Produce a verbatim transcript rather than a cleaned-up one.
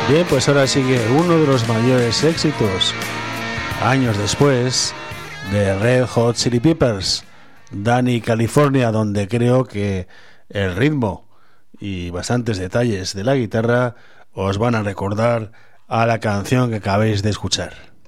Bien, pues ahora sigue uno de los mayores éxitos, años después, de Red Hot Chili Peppers, Danny California, donde creo que el ritmo y bastantes detalles de la guitarra os van a recordar a la canción que acabáis de escuchar.